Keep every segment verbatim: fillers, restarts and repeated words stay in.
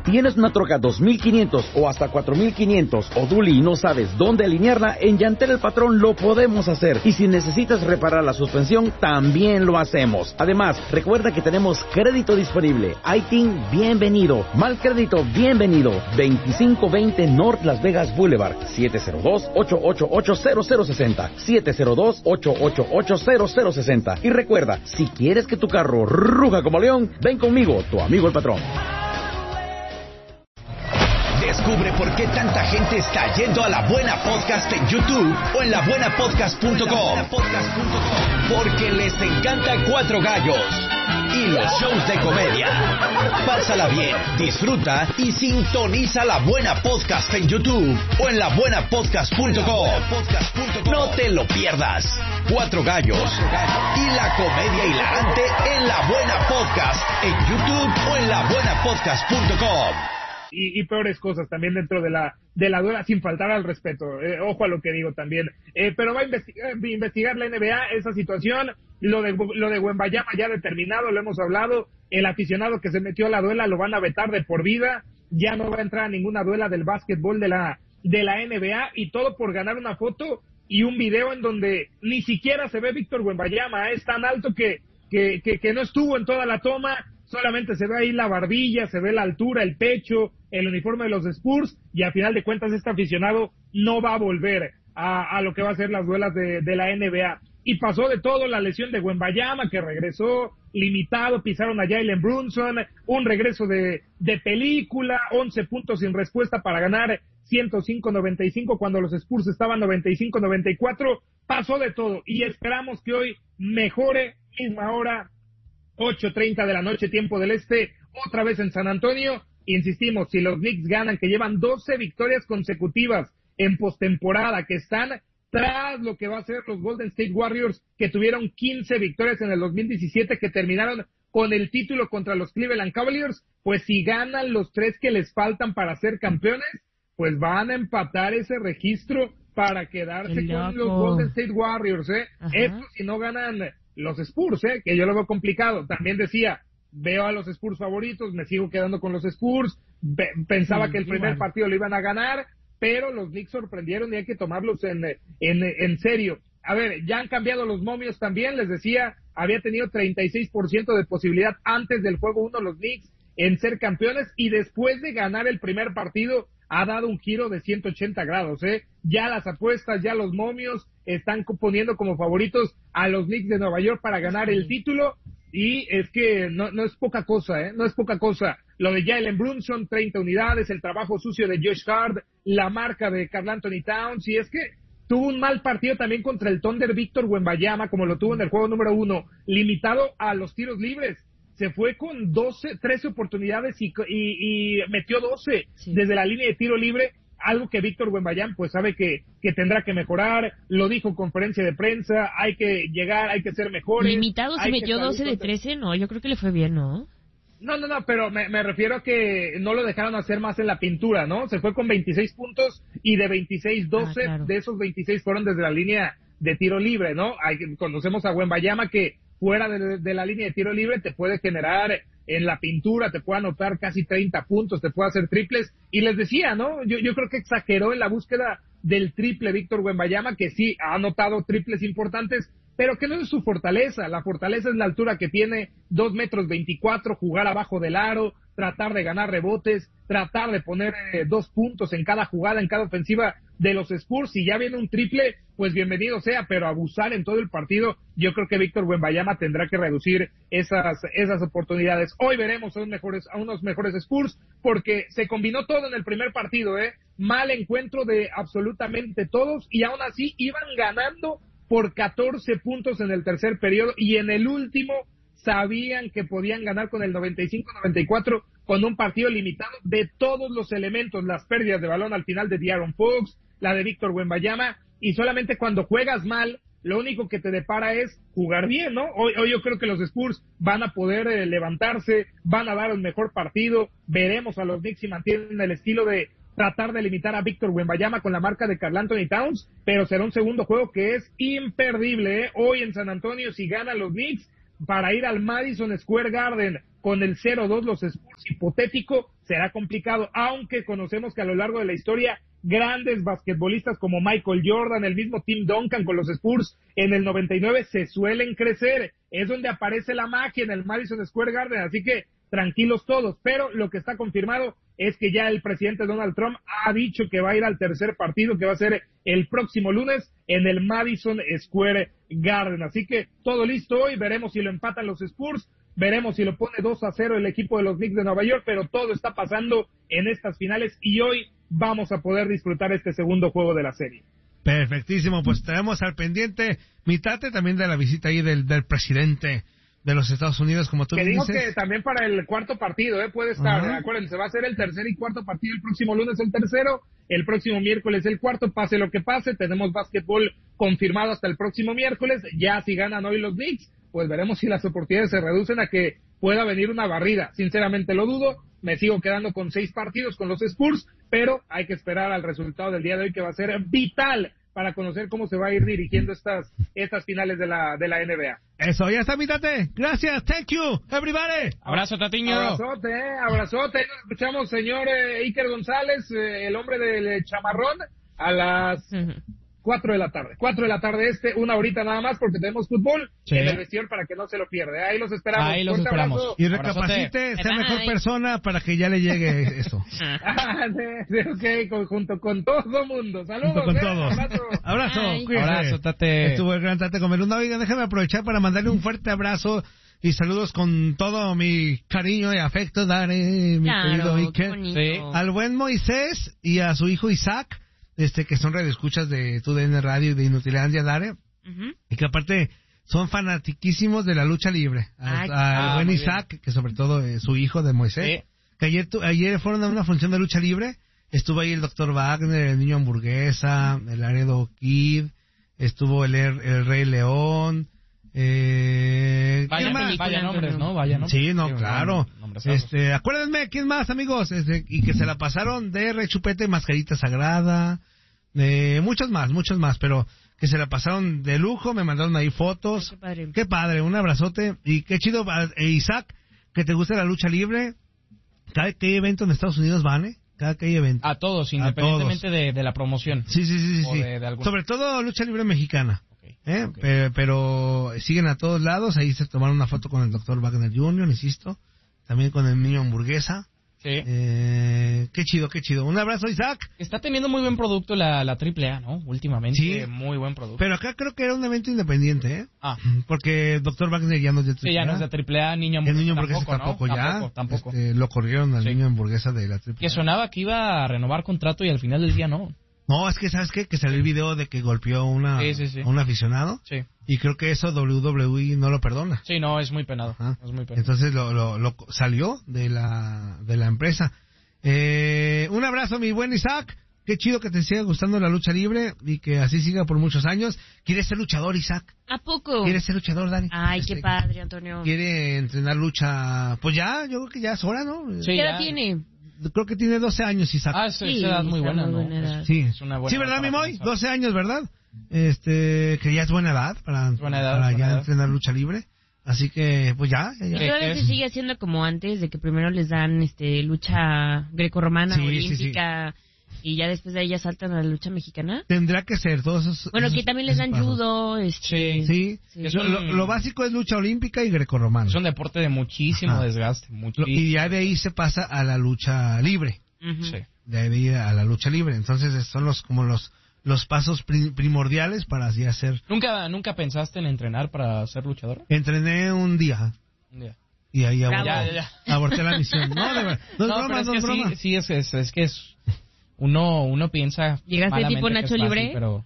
¿Tienes una troca dos mil quinientos o hasta cuatro mil quinientos o dually y no sabes dónde alinearla? En Llantera El Patrón lo podemos hacer. Y si necesitas reparar la suspensión, también lo hacemos. Además, recuerda que tenemos crédito disponible. I T I N, bienvenido. Mal crédito, bienvenido. veinticinco veinte North Las Vegas Boulevard. siete cero dos, ocho ocho ocho, cero cero seis cero. siete cero dos, ocho ocho ocho, cero cero seis cero. Y recuerda, si quieres que tu carro ruja como león, ven conmigo, tu amigo el patrón. Descubre por qué tanta gente está yendo a La Buena Podcast en YouTube o en la buena podcast punto com. Porque les encanta Cuatro Gallos y los shows de comedia. Pásala bien, disfruta y sintoniza La Buena Podcast en YouTube o en la buena podcast punto com. No te lo pierdas. Cuatro Gallos y la comedia hilarante en La Buena Podcast en YouTube o en la buena podcast punto com. Y, y peores cosas también dentro de la de la duela, sin faltar al respeto, eh, ojo a lo que digo también, eh, pero va a investigar, investigar la N B A esa situación. Lo de lo de Wembanyama ya determinado, lo hemos hablado. El aficionado que se metió a la duela lo van a vetar de por vida, ya no va a entrar a ninguna duela del básquetbol de la de la N B A, y todo por ganar una foto y un video en donde ni siquiera se ve Víctor Wembanyama. Es tan alto que que, que que no estuvo en toda la toma. Solamente se ve ahí la barbilla, se ve la altura, el pecho, el uniforme de los Spurs, y al final de cuentas este aficionado no va a volver a, a lo que va a ser las duelas de, de la N B A. Y pasó de todo, la lesión de Wembanyama, que regresó limitado, pisaron a Jalen Brunson, un regreso de, de película, once puntos sin respuesta para ganar ciento cinco noventa y cinco cuando los Spurs estaban noventa y cinco noventa y cuatro, pasó de todo, y esperamos que hoy mejore, misma hora, ocho treinta de la noche, tiempo del este, otra vez en San Antonio. Insistimos, si los Knicks ganan, que llevan doce victorias consecutivas en postemporada, que están tras lo que va a ser los Golden State Warriors, que tuvieron quince victorias en el dos mil diecisiete, que terminaron con el título contra los Cleveland Cavaliers, pues si ganan los tres que les faltan para ser campeones, pues van a empatar ese registro para quedarse con los Golden State Warriors, ¿eh? Esto si no ganan los Spurs, ¿eh? Que yo lo veo complicado. También decía, veo a los Spurs favoritos, me sigo quedando con los Spurs, Be- pensaba sí, que el primer igual. partido lo iban a ganar, pero los Knicks sorprendieron y hay que tomarlos en, en, en serio. A ver, ya han cambiado los momios también, les decía, había tenido treinta y seis por ciento de posibilidad antes del juego uno los Knicks en ser campeones, y después de ganar el primer partido ha dado un giro de ciento ochenta grados, ¿eh? Ya las apuestas, ya los momios están poniendo como favoritos a los Knicks de Nueva York para ganar el título, y es que no, no es poca cosa, ¿eh? No es poca cosa. Lo de Jalen Brunson, treinta unidades, el trabajo sucio de Josh Hart, la marca de Karl Anthony Towns, y es que tuvo un mal partido también contra el Thunder Víctor Wembanyama, como lo tuvo en el juego número uno, limitado a los tiros libres. Se fue con doce, trece oportunidades y, y, y metió doce sí. desde la línea de tiro libre, algo que Víctor Wembanyama pues sabe que, que tendrá que mejorar. Lo dijo en conferencia de prensa, hay que llegar, hay que ser mejores. Limitado, se metió doce de trece, no, yo creo que le fue bien, ¿no? No, no, no, pero me, me refiero a que no lo dejaron hacer más en la pintura, ¿no? Se fue con veintiséis puntos y de veintiséis, doce, ah, claro. De esos veintiséis fueron desde la línea de tiro libre, ¿no? Hay, conocemos a Wembanyama que fuera de, de la línea de tiro libre te puede generar en la pintura, te puede anotar casi treinta puntos, te puede hacer triples, y les decía, ¿no? Yo, yo creo que exageró en la búsqueda del triple Víctor Wembanyama, que sí ha anotado triples importantes, pero que no es su fortaleza. La fortaleza es la altura que tiene, dos metros veinticuatro, jugar abajo del aro, tratar de ganar rebotes, tratar de poner eh, dos puntos en cada jugada, en cada ofensiva de los Spurs. Si ya viene un triple, pues bienvenido sea, pero abusar en todo el partido, yo creo que Víctor Wembanyama tendrá que reducir esas esas oportunidades. Hoy veremos a unos mejores, a unos mejores Spurs, porque se combinó todo en el primer partido, ¿eh? Mal encuentro de absolutamente todos, y aún así iban ganando por catorce puntos en el tercer periodo, y en el último sabían que podían ganar con el noventa y cinco noventa y cuatro, con un partido limitado de todos los elementos, las pérdidas de balón al final de De'Aaron Fox, la de Víctor Wembanyama, y solamente cuando juegas mal, lo único que te depara es jugar bien, ¿no? Hoy, hoy yo creo que los Spurs van a poder eh, levantarse, van a dar un mejor partido, veremos a los Knicks si mantienen el estilo de tratar de limitar a Víctor Wembanyama con la marca de Karl Anthony Towns, pero será un segundo juego que es imperdible, ¿eh? Hoy en San Antonio, si ganan los Knicks, para ir al Madison Square Garden con el cero dos los Spurs hipotético será complicado, aunque conocemos que a lo largo de la historia grandes basquetbolistas como Michael Jordan, el mismo Tim Duncan con los Spurs en el noventa y nueve se suelen crecer, es donde aparece la magia en el Madison Square Garden, así que tranquilos todos, pero lo que está confirmado es que ya el presidente Donald Trump ha dicho que va a ir al tercer partido, que va a ser el próximo lunes en el Madison Square Garden, así que todo listo hoy, veremos si lo empatan los Spurs, veremos si lo pone dos a cero el equipo de los Knicks de Nueva York, pero todo está pasando en estas finales y hoy vamos a poder disfrutar este segundo juego de la serie. Perfectísimo, pues tenemos al pendiente mitate también de la visita ahí del, del presidente de los Estados Unidos, como tú que dices. digo que también para el cuarto partido, ¿eh? Puede estar, uh-huh. Acuérdense, va a ser el tercer y cuarto partido, el próximo lunes el tercero, el próximo miércoles el cuarto, pase lo que pase, tenemos básquetbol confirmado hasta el próximo miércoles, ya si ganan hoy los Knicks, pues veremos si las oportunidades se reducen a que pueda venir una barrida, sinceramente lo dudo, me sigo quedando con seis partidos con los Spurs, pero hay que esperar al resultado del día de hoy que va a ser vital para conocer cómo se va a ir dirigiendo estas estas finales de la de la N B A. Eso, ya está, mitate. Gracias, thank you, everybody. Abrazo, Tatiño. Abrazote, eh, abrazote. Nos escuchamos, señor eh, Iker González, eh, el hombre del chamarrón, a las cuatro de la tarde. Cuatro de la tarde este, una horita nada más, porque tenemos fútbol sí. en el vestidor para que no se lo pierda. Ahí los esperamos. Ahí los esperamos. Abrazo. Y recapacite, sea mejor persona para que ya le llegue eso. ah, sí, ok, con, junto con todo mundo. Saludos. Junto con eh, todos. Abrazo. Abrazo. Abrazo, Tate. Estuvo el gran Tate Comelunda. Oiga, déjame aprovechar para mandarle un fuerte abrazo y saludos con todo mi cariño y afecto, Dare, mi claro, querido Iker. Sí. Al buen Moisés y a su hijo Isaac, este que son radioescuchas de Tu D N Radio y de Inutilandia, Dare, uh-huh. y que aparte son fanatiquísimos de la lucha libre. Al, al buen Isaac, bien. Que sobre todo es su hijo de Moisés, sí. que ayer, tu, ayer fueron a una función de lucha libre, estuvo ahí el doctor Wagner, el Niño Hamburguesa, el Laredo Kid, estuvo el, el Rey León, eh, vaya, más? vaya nombres, ¿no? Vaya nombres. Sí, no, sí, claro. Este, acuérdenme, ¿quién más, amigos? Este, y que se la pasaron de Rechupete, Mascarita Sagrada, eh, muchos más, muchos más, pero que se la pasaron de lujo, me mandaron ahí fotos. Qué padre. Qué padre, un abrazote. Y qué chido, eh, Isaac, que te gusta la lucha libre. Cada que hay evento en Estados Unidos van, ¿eh? Cada que hay evento. A todos, independientemente a todos. De, de la promoción. Sí, sí, sí, sí. sí. De, de algún... Sobre todo lucha libre mexicana. Okay, ¿eh? okay. Pero, pero siguen a todos lados. Ahí se tomaron una foto con el doctor Wagner junior, insisto. También con el Niño Hamburguesa. Sí. Eh, qué chido, qué chido. Un abrazo, Isaac. Está teniendo muy buen producto la, la triple A, ¿no? Últimamente. Sí. Muy buen producto. Pero acá creo que era un evento independiente, ¿eh? Ah. Porque el doctor Wagner ya no es de triple A. Sí, ya no es de triple A, Niño Hamburguesa. El Niño Hamburguesa tampoco, tampoco, ¿no? ya. Tampoco, tampoco. Este, lo corrieron al sí. Niño Hamburguesa de la triple A. Que sonaba que iba a renovar contrato y al final del día no. No, es que, ¿sabes qué? Que salió el video de que golpeó una, sí, sí, sí. a un aficionado. Sí. Y creo que eso W W E no lo perdona. Sí, no, es muy penado. Es muy penado. Entonces lo, lo, lo salió de la, de la empresa. Eh, un abrazo, mi buen Isaac. Qué chido que te siga gustando la lucha libre y que así siga por muchos años. ¿Quieres ser luchador, Isaac? ¿A poco? ¿Quieres ser luchador, Dani? Ay, este, qué padre, Antonio. ¿Quiere entrenar lucha? Pues ya, yo creo que ya es hora, ¿no? Sí, ¿qué edad tiene? Creo que tiene doce años, Isaac. Ah, es, sí, edad muy buena, ¿no? Buena sí, es una buena sí, ¿verdad, mi Moy? doce años, ¿verdad? Este, que ya es buena edad para, buena edad, para ya edad. entrenar lucha libre. Así que, pues ya. ya, ya. Y todavía se sigue haciendo como antes, de que primero les dan este lucha grecorromana, sí, olímpica, sí, sí. y ya después de ahí ya saltan a la lucha mexicana. Tendrá que ser todos esos. Bueno, esos, que también les dan judo. Este, sí, sí. sí. Lo, lo, lo básico es lucha olímpica y grecorromana. Es un deporte de muchísimo Ajá. desgaste. Muchísimo. Y ya de ahí se pasa a la lucha libre. Uh-huh. Sí. De ahí a la lucha libre. Entonces son los como los los pasos pri- primordiales para así hacer. ¿Nunca nunca pensaste en entrenar para ser luchador? Entrené un día. Un día. Y ahí aborté, ya, ya, ya. aborté la misión. No, de verdad. No, no, es broma, es no que es broma. Sí, sí es, es, es que es uno uno piensa. ¿Llegaste tipo Nacho fácil, Libre? Pero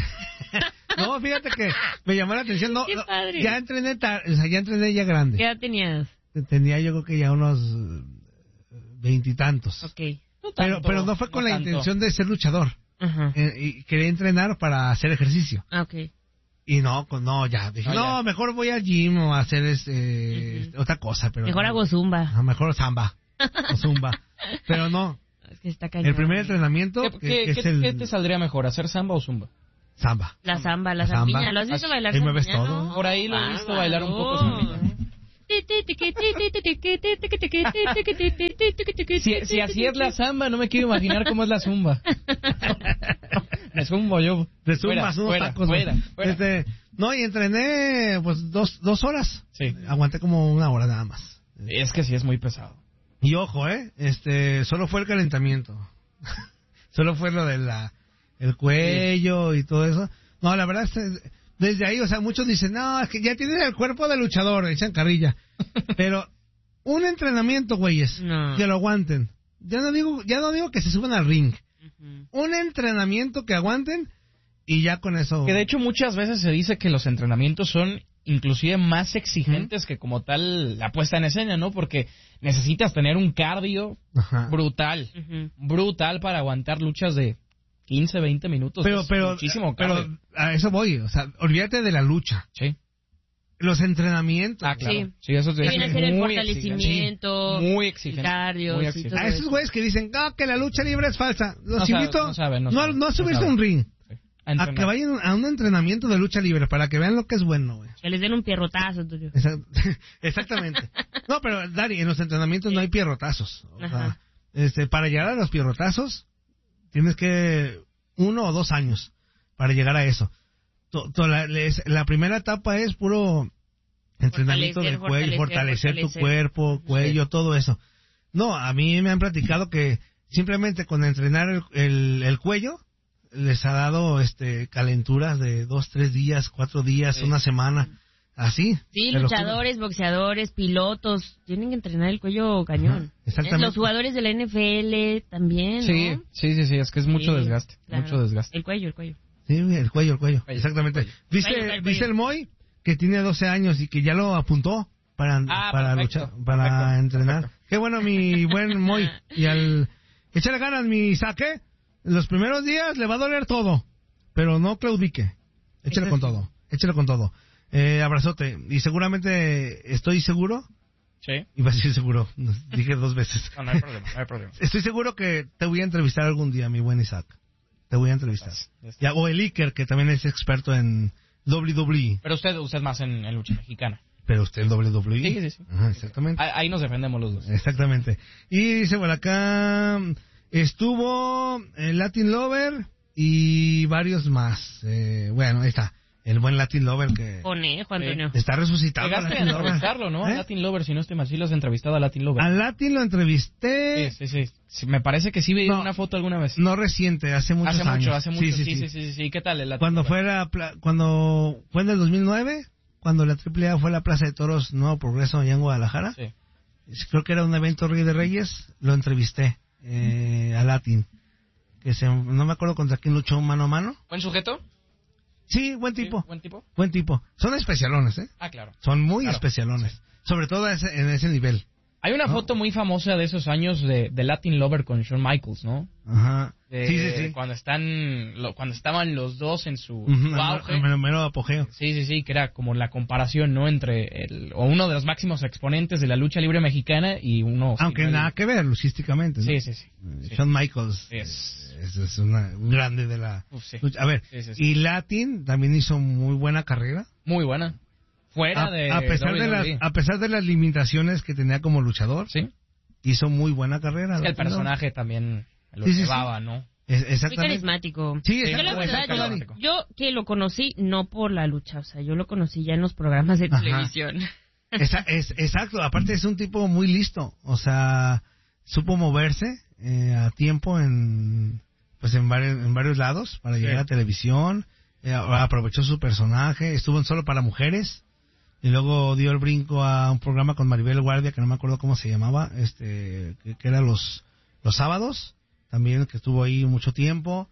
no, fíjate que me llamó la atención. No, Qué no padre. ya entrené, tar- o sea, ya entrené ya grande. ¿Qué edad tenías? Tenía yo creo que ya unos veintitantos. Okay. no pero tanto, pero no fue con no la tanto. intención de ser luchador. Ajá. Eh, y quería entrenar para hacer ejercicio. Ah, okay. Y no, pues no, ya. Dije, No, no, ya. mejor voy al gym o a hacer este, Uh-huh. otra cosa. Pero Mejor no, hago zumba. no, mejor samba o zumba. Pero no. Es que está cañón. El primer entrenamiento ¿Qué, que, qué, que es qué- el qué te saldría mejor, hacer samba o zumba? samba. La zamba, la La zampiña. zamba. ¿Lo has visto bailar Ahí mueves zampiña, todo. no? Por ahí lo he visto Ah, bailar un poco no. zampiña. Ti, Si, si así es la samba, no me quiero imaginar cómo es la zumba. Me zumbo yo. De zumbas unos fuera, tacos. fuera, fuera. Este, no, y entrené pues dos, dos horas. Sí. Aguanté como una hora nada más. Es que sí es muy pesado. Y ojo, eh, este, solo fue el calentamiento. Solo fue lo de la, el cuello sí. y todo eso. No, la verdad es que desde ahí, o sea, muchos dicen, no, es que ya tienen el cuerpo de luchador, echan carrilla. Pero un entrenamiento, güeyes, no. que lo aguanten. Ya no digo, ya no digo que se suban al ring. Uh-huh. Un entrenamiento que aguanten y ya con eso. Que de hecho muchas veces se dice que los entrenamientos son inclusive más exigentes uh-huh. que como tal la puesta en escena, ¿no? Porque necesitas tener un cardio uh-huh. brutal, uh-huh. brutal para aguantar luchas de quince, veinte minutos. Pero, es pero, muchísimo pero a eso voy, o sea, olvídate de la lucha. Sí. Los entrenamientos. Ah, claro. Sí, sí eso te viene a ser el fortalecimiento, exigente. Muy exigente. Cardio, muy exigente. A esos güeyes que dicen, ah, que la lucha libre es falsa. Los no invito sabe, no, sabe, no, no, sabe, no a subirse a un ring. Sí. A, a que vayan a un entrenamiento de lucha libre para que vean lo que es bueno, güey. Que les den un pierrotazo, tuyo. Exactamente. No, pero, Dari, en los entrenamientos sí. no hay pierrotazos. O sea, este, para llegar a los pierrotazos, tienes que uno o dos años para llegar a eso. To, to, la, les, la primera etapa es puro entrenamiento del cuello, fortalecer, fortalecer, fortalecer tu cuerpo, cuello, sí. todo eso. No, a mí me han platicado que simplemente con entrenar el, el, el cuello les ha dado este calenturas de dos, tres días, cuatro días, sí. una semana, así. Sí, luchadores, boxeadores, pilotos, tienen que entrenar el cuello cañón. Ajá, exactamente. Los jugadores de la N F L también, sí, ¿no? Sí, sí, sí, es que es mucho sí, desgaste, claro. mucho desgaste. El cuello, el cuello. Sí, el cuello, el cuello, cuello exactamente. cuello. ¿Viste, Cuello, cuello. ¿Viste el Moy? Que tiene doce años y que ya lo apuntó para, ah, para perfecto, luchar, para perfecto, entrenar. perfecto. Qué bueno, mi buen Moy. Y al échale ganas, mi Saque. Los primeros días le va a doler todo, pero no claudique. Échale con todo, échale con todo. Eh, abrazote. Y seguramente, estoy seguro. Sí. Iba a decir seguro, dije dos veces. No, no hay problema, no hay problema. Estoy seguro que te voy a entrevistar algún día, mi buen Isaac. Te voy a entrevistar. Ya, o el Iker, que también es experto en doble u doble u E. Pero usted, usted más en, en lucha mexicana. Pero usted en doble u doble u E. Sí, sí, sí. Ajá, exactamente. Ahí, ahí nos defendemos los dos. Exactamente. Y dice por acá, estuvo el Latin Lover y varios más. Eh, bueno, ahí está. El buen Latin Lover que... Conejo, Antonio. Está resucitado. Llegaste a entrevistarlo, ¿no? ¿Eh? A Latin Lover, si no estoy mal, sí lo has entrevistado a Latin Lover. A Latin lo entrevisté. Sí, sí, sí. sí me parece que sí vi no, una foto alguna vez. No reciente, hace muchos hace años. Hace mucho, hace mucho. Sí, sí, sí, sí. sí, sí, sí, sí. ¿Qué tal el Latin cuando Lover? Fue la, cuando fue en el dos mil nueve, cuando la triple A fue a la Plaza de Toros Nuevo Progreso allá en Guadalajara. Sí. Creo que era un evento Rey de Reyes, lo entrevisté eh, a Latin. Que se, no me acuerdo contra quién luchó mano a mano. ¿Buen sujeto? Sí, buen tipo. Sí, buen tipo. Buen tipo. Son especialones, ¿eh? Ah, claro. Son muy claro. especialones. Sí. Sobre todo ese, en ese nivel. Hay una ¿no? foto muy famosa de esos años de, de Latin Lover con Shawn Michaels, ¿no? Ajá. De, sí, sí, sí. Cuando están, lo, cuando estaban los dos en su, uh-huh, su auge. En el mero apogeo. Sí, sí, sí, que era como la comparación, ¿no? Entre el, o uno de los máximos exponentes de la lucha libre mexicana y uno... Aunque sí, nada el... que ver, luchísticamente, ¿no? Sí, sí, sí. sí. Shawn Michaels es, es, es una, un grande de la Uf, sí. lucha. A ver, sí, sí, sí. Y Latin también hizo muy buena carrera. Muy buena. Fuera a, de... A pesar de, las, a pesar de las limitaciones que tenía como luchador. Sí. Hizo muy buena carrera. Es que el personaje también lo sí, sí, llevaba, sí. ¿no? Es, exactamente. Muy carismático. Sí, yo, la verdad, yo, yo que lo conocí no por la lucha, o sea, yo lo conocí ya en los programas de Ajá. televisión. Esa, es, exacto, aparte es un tipo muy listo, o sea, supo moverse eh, a tiempo en pues en varios, en varios lados para llegar sí. a televisión, eh, aprovechó su personaje, estuvo en Solo para Mujeres. Y luego dio el brinco a un programa con Maribel Guardia, que no me acuerdo cómo se llamaba, este que, que era los los sábados, también que estuvo ahí mucho tiempo.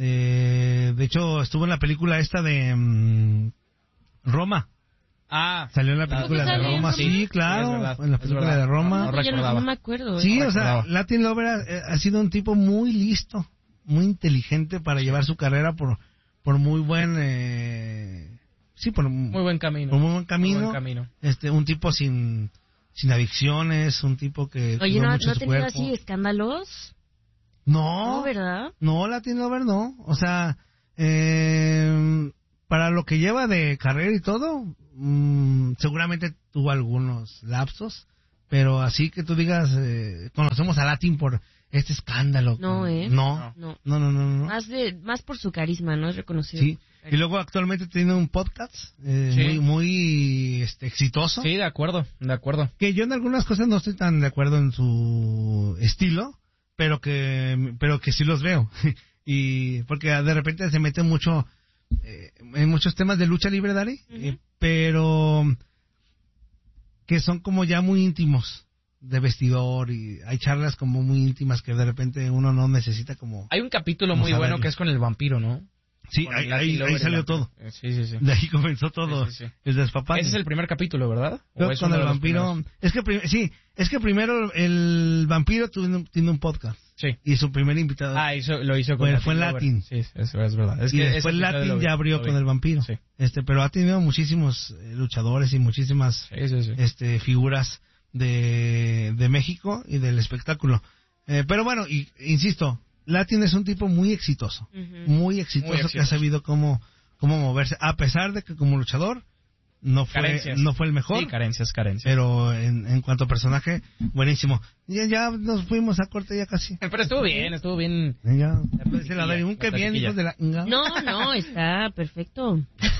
Eh, de hecho, estuvo en la película esta de um, Roma. Ah. Salió en la película de Roma, sí, sí claro, sí, verdad, en la película de Roma. No, no, no, no me acuerdo. Sí, no o sea, Latin Lover ha, ha sido un tipo muy listo, muy inteligente para llevar su carrera por, por muy buen... Eh, Sí, por muy buen camino. Por muy buen camino. Muy buen camino. Este, un tipo sin, sin adicciones, un tipo que... Oye, ¿no, ¿no ha tenido así escándalos? No. No, ¿verdad? No, Latin Lover no. O sea, eh, para lo que lleva de carrera y todo, mmm, seguramente tuvo algunos lapsos, pero así que tú digas, eh, conocemos a Latin por este escándalo. No, ¿eh? No, no, no, no, no, no. Más, de, más por su carisma, ¿no? Es reconocido. Sí, y luego actualmente tiene un podcast eh, sí. muy, muy este, exitoso. Sí, de acuerdo, de acuerdo. Que yo en algunas cosas no estoy tan de acuerdo en su estilo, pero que, pero que sí los veo. Y porque de repente se mete mucho eh, en muchos temas de lucha libre, Dari, uh-huh. eh, pero que son como ya muy íntimos de vestidor y hay charlas como muy íntimas que de repente uno no necesita como... Hay un capítulo muy bueno que es con el vampiro, ¿no? Sí, ahí, ahí, ahí salió todo. Sí, sí, sí. De ahí comenzó todo sí, sí, sí. el despapalle. Ese es el primer capítulo, ¿verdad? Pero con el vampiro... Es que prim... Sí, es que primero el vampiro tuvo, tiene un podcast. Sí. Y su primer invitado... Ah, hizo, lo hizo con bueno, fue en Latin. Sí, es, es verdad. Es y que después Latin vi, ya abrió con el vampiro. Sí. Este, pero ha tenido muchísimos eh, luchadores y muchísimas sí, sí, sí. este figuras de, de México y del espectáculo. Eh, pero bueno, y, insisto, Latin es un tipo muy exitoso, uh-huh. muy, exitoso muy exitoso que ha sabido cómo, cómo moverse, a pesar de que como luchador no fue carencias. no fue el mejor. Sí, carencias, carencias. Pero en, en cuanto a personaje, buenísimo. Ya, ya nos fuimos a corte ya casi. Pero estuvo bien, estuvo bien. Ya, ya la doy un que bien, hijos de la... No, no, está perfecto.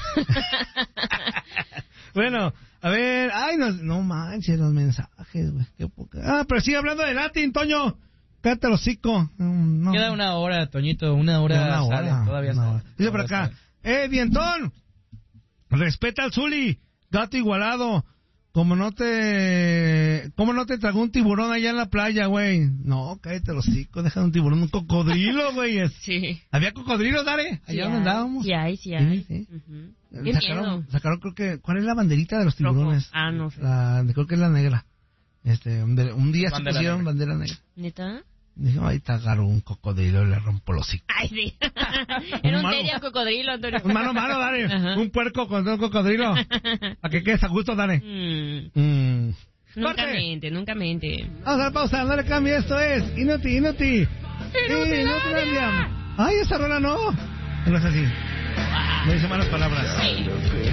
Bueno, a ver, ay, no, no manches los mensajes, güey, qué poca. Ah, pero sigue hablando de Latin, Toño. Cállate el hocico. No. Queda una hora, Toñito, una hora. Una hora. Sale, todavía una sale. hora. Dice por acá, eh, Dientón, respeta al Zuli, gato igualado. Como no te... ¿Cómo no te tragó un tiburón allá en la playa, güey? No, cállate los hocico, deja un tiburón, un cocodrilo, güey. Sí. ¿Había cocodrilos, Dare? Allá sí donde andábamos. Sí hay, sí hay. Sí, sí. Uh-huh. Qué sacaron, miedo. sacaron, creo que... ¿Cuál es la banderita de los tiburones? Rojo. Ah, no sé. La, creo que es la negra. Este, un día bandera se pusieron negra. bandera negra. ¿Neta? Dijo, ahí te agarro un cocodrilo y le rompo los hocico. Ay, sí. Era un serio cocodrilo, Antonio. Un mano a mano, Dare. Uh-huh. Un puerco contra un cocodrilo. ¿A qué quedes a gusto, Dare? Mm. Mm. Nunca mente, nunca mente. Vamos a la pausa, no le cambie, esto es Inuti, Inuti. Inutilandia. Ay, esa rola no. No es así. No dice malas palabras. Sí.